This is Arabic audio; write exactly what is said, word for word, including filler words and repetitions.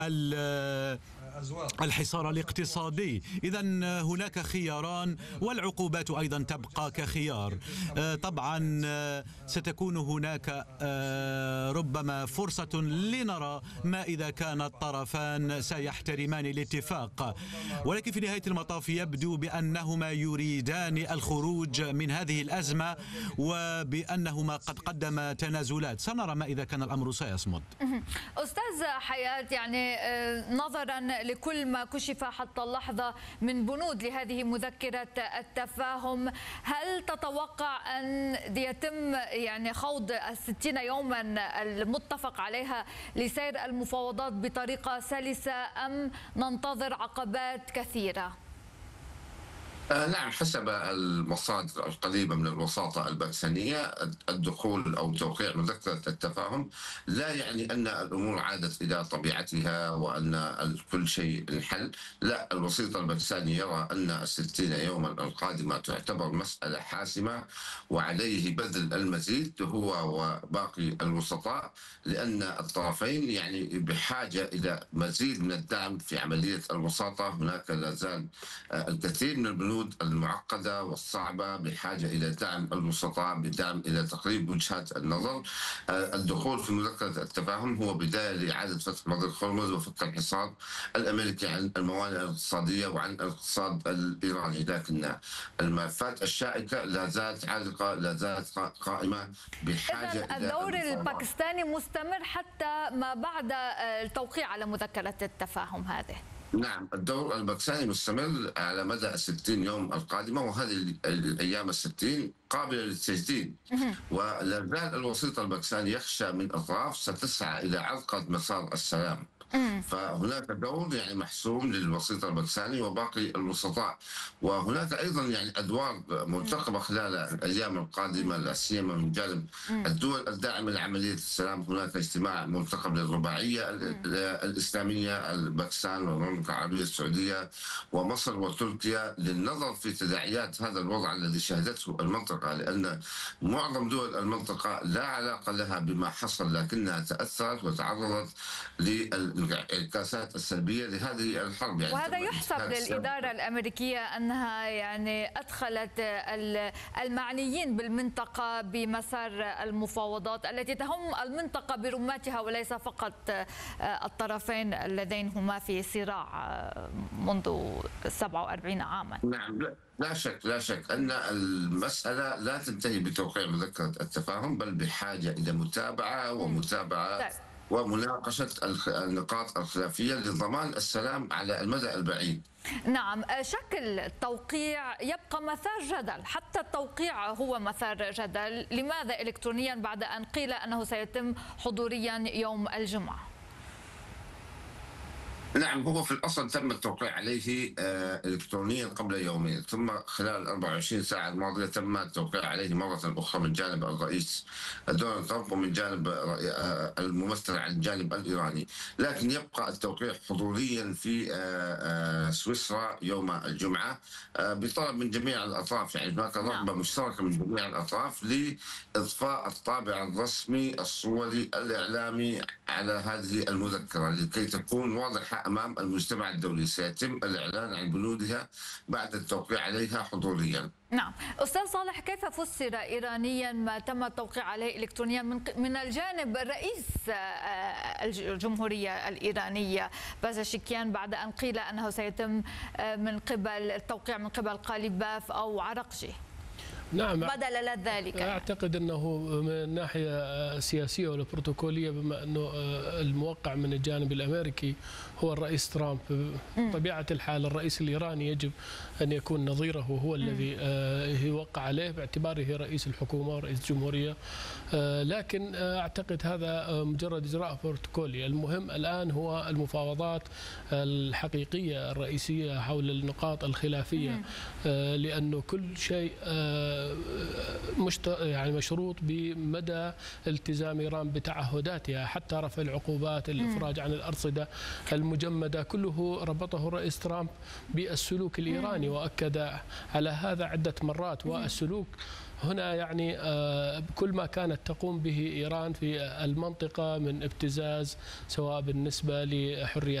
الحصار الاقتصادي. إذا هناك خياران والعقوبات أيضا تبقى كخيار. طبعا ستكون هناك ربما فرصة لنرى ما إذا كان الطرفان سيحترمان الاتفاق، ولكن في نهاية المطاف يبدو بأنهما يريدان الخروج من هذه الأزمة وبأنهما قد قدم تنازلات. سنرى ما إذا كان الأمر سيصمد. أستاذ حياة، يعني نظرا لكل ما كشف حتى اللحظة من بنود لهذه مذكرة التفاهم، هل تتوقع أن يتم يعني خوض الستين يوما المتفق عليها لسير المفاوضات بطريقة سلسة أم ننتظر عقبات كثيرة؟ نعم، حسب المصادر القريبة من الوساطة الباكستانية الدخول أو توقيع مذكرة التفاهم لا يعني أن الأمور عادت إلى طبيعتها وأن كل شيء انحل. لا، الوسيط الباكستاني يرى أن الستين يوما القادمة تعتبر مسألة حاسمة وعليه بذل المزيد هو وباقي الوسطاء، لأن الطرفين يعني بحاجة إلى مزيد من الدعم في عملية الوساطة. هناك لا زال الكثير من البنود المعقدة والصعبة بحاجة إلى دعم الوسطاء، بدعم إلى تقريب وجهات النظر. الدخول في مذكرة التفاهم هو بداية لإعادة فتح مضيق هرمز وفك الحصار الأمريكي عن الموانئ الاقتصادية وعن الاقتصاد الإيراني، لكن الملفات الشائكة لا زالت عالقة، لا زالت قائمة بحاجة إلى الدور الباكستاني مستمر حتى ما بعد التوقيع على مذكرة التفاهم هذه. نعم، الدور الباكستاني مستمر على مدى الستين يوم القادمة، وهذه الأيام الستين قابلة للتجديد، ولا زال الوسيط الباكستاني يخشى من أطراف ستسعى إلى عرقلة مسار السلام. فهناك دور يعني محسوم للوسيط الباكستاني وباقي الوسطاء، وهناك ايضا يعني ادوار مرتقبه خلال الايام القادمه لا سيما من جانب الدول الداعمه لعمليه السلام. هناك اجتماع مرتقب للرباعيه الاسلاميه، الباكستان والمملكه العربيه السعوديه ومصر وتركيا، للنظر في تداعيات هذا الوضع الذي شهدته المنطقه، لان معظم دول المنطقه لا علاقه لها بما حصل لكنها تاثرت وتعرضت لل الانعكاسات السلبيه لهذه الحرب. يعني وهذا يحسب للاداره الامريكيه انها يعني ادخلت المعنيين بالمنطقه بمسار المفاوضات التي تهم المنطقه برمتها وليس فقط الطرفين اللذين هما في صراع منذ سبعة وأربعين عاما. نعم، لا شك لا شك أن المسألة لا تنتهي بتوقيع مذكرة التفاهم، بل بحاجة إلى متابعة ومتابعة م. ومناقشة النقاط الخلافية لضمان السلام على المدى البعيد. نعم، شكل التوقيع يبقى مثار جدل، حتى التوقيع هو مثار جدل. لماذا إلكترونيا بعد أن قيل أنه سيتم حضوريا يوم الجمعة؟ نعم، هو في الأصل تم التوقيع عليه إلكترونيا قبل يومين، ثم خلال أربعة وعشرين ساعة الماضية تم التوقيع عليه مرة أخرى من جانب الرئيس دونالد ترامب ومن جانب الممثل عن الجانب الإيراني، لكن يبقى التوقيع حضوريا في سويسرا يوم الجمعة بطلب من جميع الأطراف. يعني هناك رغبة مشتركة من جميع الأطراف لإضفاء الطابع الرسمي الصوري الإعلامي على هذه المذكرة لكي تكون واضحة أمام المجتمع الدولي. سيتم الإعلان عن بنودها بعد التوقيع عليها حضوريا. نعم، أستاذ صالح، كيف فسر إيرانيا ما تم التوقيع عليه إلكترونيا من من الجانب رئيس الجمهورية الإيرانية بازاشكيان بعد أن قيل أنه سيتم من قبل التوقيع من قبل قاليباف أو عرقجي؟ نعم، ما دلالات ذلك؟ أعتقد أنه من الناحية السياسية والبروتوكولية بما أنه الموقع من الجانب الأمريكي هو الرئيس ترامب، بطبيعة الحال الرئيس الإيراني يجب أن يكون نظيره هو الذي يوقع عليه باعتباره رئيس الحكومة ورئيس الجمهورية، لكن أعتقد هذا مجرد إجراء بروتوكولي. المهم الآن هو المفاوضات الحقيقية الرئيسية حول النقاط الخلافية، لأنه كل شيء مشت... يعني مشروط بمدى التزام إيران بتعهداتها، حتى رفع العقوبات، الإفراج عن الأرصدة المجمدة، كله ربطه الرئيس ترامب بالسلوك الإيراني وأكد على هذا عدة مرات. والسلوك هنا يعني كل ما كانت تقوم به إيران في المنطقة من ابتزاز سواء بالنسبة لحرية